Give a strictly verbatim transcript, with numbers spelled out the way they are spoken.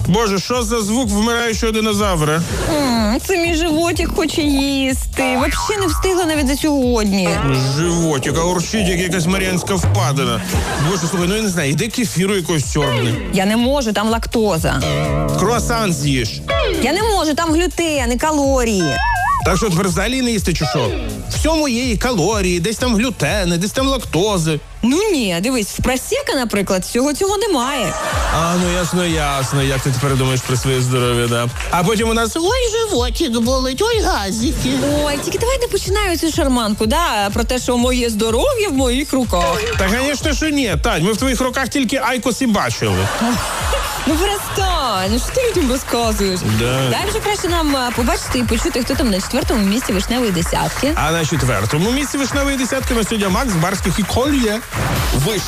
Боже, що за звук вмираючого динозавра? М, Це мій животик хоче їсти. Взагалі не встигла навіть за сьогодні. Животик, а урчить, як якась Маріанська впадина. Боже, слухай, ну я не знаю, іди кефіру якось сьорбни. Я не можу, там лактоза. Круасан з'їж. Я не можу, там глютен і калорії. Так що тепер взагалі не їсти чи що? Всьому є і калорії, десь там глютени, десь там лактози. Ну ні, дивись, в просека, наприклад, всього цього немає. А, ну ясно, ясно, як ти тепер думаєш про своє здоров'я, да? А потім у нас, ой, животик болить, ой, газики. Ой, тільки давай не починаю цю шарманку, да, про те, що моє здоров'я в моїх руках. Та, звісно, що ні, Тань, ми в твоїх руках тільки айкос і бачили. Ну перестань, що ти людям розказуєш? Да. Дай вже краще нам а, побачити і почути, хто там на четвертому місці вишневої десятки. А на четвертому місці вишневої десятки на сьогодні Макс Барських і Кольє. Виш